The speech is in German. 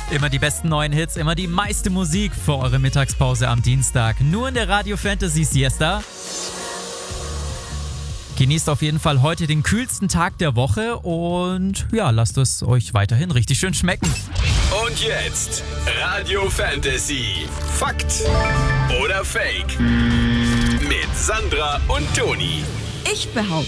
Immer die besten neuen Hits, immer die meiste Musik für eure Mittagspause am Dienstag. Nur in der Radio Fantasy Siesta. Genießt auf jeden Fall heute den kühlsten Tag der Woche und ja, lasst es euch weiterhin richtig schön schmecken. Und jetzt Radio Fantasy. Fakt oder Fake? Mit Sandra und Toni. Ich behaupte.